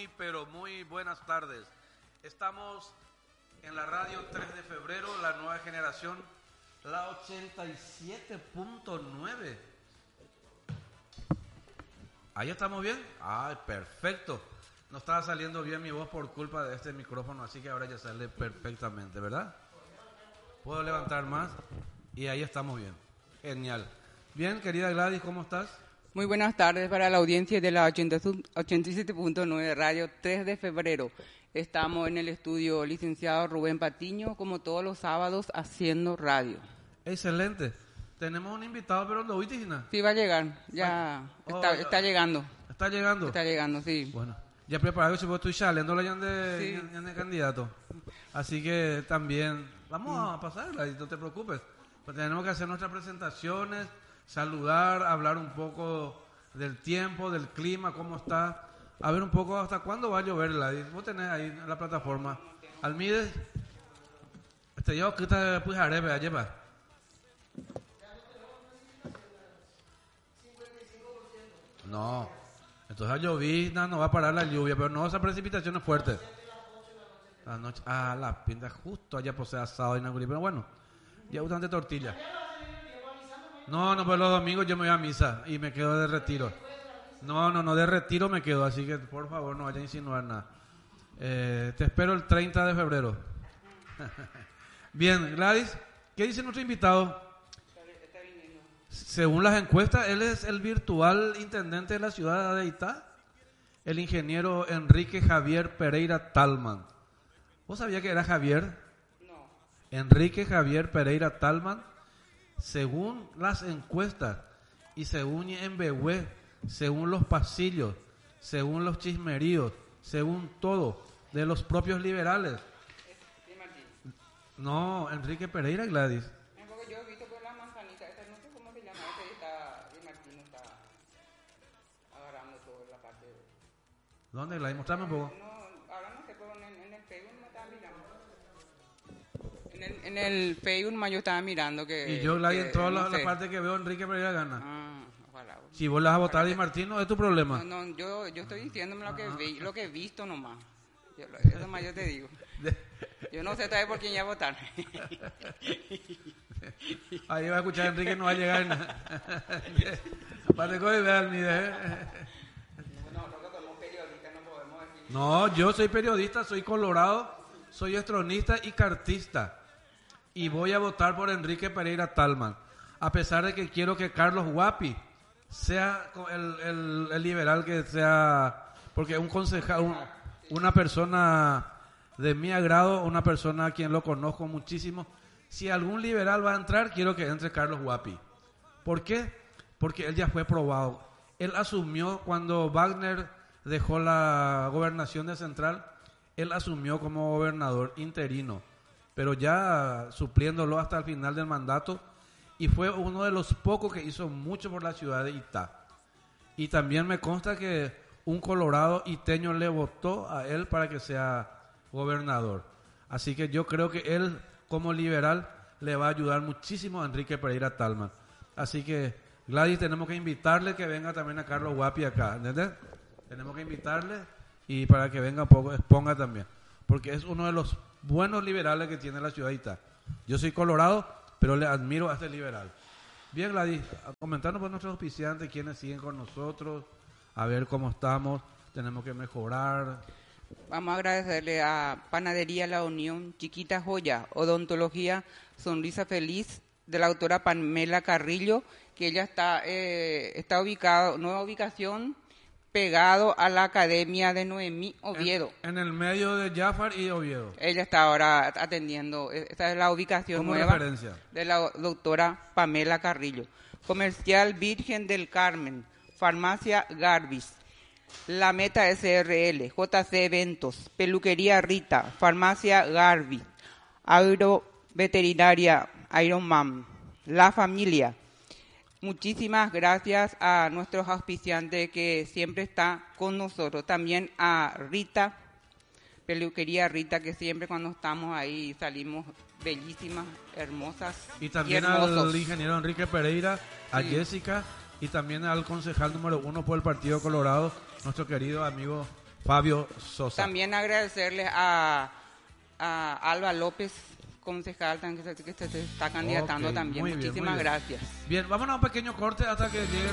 pero muy buenas tardes. Estamos en la radio 3 de febrero, la nueva generación, la 87.9. ¿Ahí estamos bien? ¡Ay, perfecto! No estaba saliendo bien mi voz por culpa de este micrófono, así que ahora ya sale perfectamente, ¿verdad? ¿Puedo levantar más? Y ahí estamos bien. Genial. Bien, querida Gladys, ¿cómo estás? Muy buenas tardes para la audiencia de la 87.9 Radio 3 de febrero. Estamos en el estudio licenciado Rubén Patiño, como todos los sábados, haciendo radio. Excelente. Tenemos un invitado, pero lo oíste, Gina. Sí, va a llegar. Ya está llegando. ¿Está llegando? Está llegando, sí. Bueno, ya preparado, si vos estoy saliendo ya de candidato. Así que también vamos a pasarla, y no te preocupes. Pues tenemos que hacer nuestras presentaciones, saludar, hablar un poco del tiempo, del clima, cómo está. A ver un poco hasta cuándo va a llover. Vos tenés ahí en la plataforma. Almides, yo que te puse a llevar. No, entonces a llovizna no va a parar la lluvia, pero no, esa precipitación es fuerte. La noche, la pinta justo allá posee asado y inauguré, pero bueno, ya bastante tortilla. No, pero los domingos yo me voy a misa y me quedo de retiro. No, de retiro me quedo, así que por favor no vaya a insinuar nada. Te espero el 30 de febrero. Bien, Gladys, ¿qué dice nuestro invitado? Según las encuestas, él es el virtual intendente de la ciudad de Itá, el ingeniero Enrique Javier Pereira Talman. ¿Vos sabías que era Javier? No. Enrique Javier Pereira Talman, según las encuestas y según Embehue, según los pasillos, según los chismeríos, según todo, de los propios liberales. No, Enrique Pereira, Gladys. Yo he visto por la manzanita, no sé cómo se llama, Martín está agarrando toda la parte de... ¿Dónde, Gladys? Mostrame un poco. No, ahora no sé, pero en el Facebook me estaba mirando. En el Facebook yo estaba mirando que... Y yo, Gladys, en toda la parte que veo, Enrique Pereira gana. Ojalá. Si vos la vas a votar, Di Martín, no es tu problema. No, yo estoy diciéndome lo que he visto nomás. Eso más yo te digo. Yo no sé todavía por quién ya votar. Ahí va a escuchar Enrique, no va a llegar nada. Aparte que vean mi No, yo soy periodista, soy colorado, soy estronista y cartista. Y voy a votar por Enrique Pereira Talman. A pesar de que quiero que Carlos Huapi sea el liberal que sea, porque un concejal, una persona de mi agrado, una persona a quien lo conozco muchísimo. Si algún liberal va a entrar, quiero que entre Carlos Huapi. ¿Por qué? Porque él ya fue probado. Él asumió cuando Wagner dejó la gobernación de Central, él asumió como gobernador interino, pero ya supliéndolo hasta el final del mandato, y fue uno de los pocos que hizo mucho por la ciudad de Itá. Y también me consta que un colorado iteño le votó a él para que sea gobernador. Así que yo creo que él, como liberal, le va a ayudar muchísimo a Enrique Pereira Talman. Así que, Gladys, tenemos que invitarle que venga también a Carlos Huapi acá, ¿entendés? Tenemos que invitarle y para que venga un poco, exponga también. Porque es uno de los buenos liberales que tiene la ciudad de Itá. Yo soy colorado, pero le admiro a este liberal. Bien, Gladys, comentarnos por nuestros auspiciantes, quienes siguen con nosotros, a ver cómo estamos, tenemos que mejorar. Vamos a agradecerle a Panadería La Unión, Chiquita Joya, Odontología, Sonrisa Feliz, de la doctora Pamela Carrillo, que ella está ubicada, nueva ubicación, pegado a la Academia de Noemí Oviedo. En el medio de Jafar y Oviedo. Ella está ahora atendiendo, esta es la ubicación nueva referencia de la doctora Pamela Carrillo. Comercial Virgen del Carmen, Farmacia Garbis, La Meta SRL, JC Eventos, Peluquería Rita, Farmacia Garbis, Agroveterinaria Ironman, La Familia. Muchísimas gracias a nuestros auspiciantes que siempre están con nosotros. También a Rita, Peluquería Rita, que siempre cuando estamos ahí salimos bellísimas, hermosas. Y también al ingeniero Enrique Pereira, a Jessica y también al concejal número 1 por el Partido Colorado, nuestro querido amigo Fabio Sosa. También agradecerles a Alba López, concejal que se está candidatando Ok, también. muy bien, Muchísimas muy bien. gracias. Bien, vámonos a un pequeño corte hasta que llegue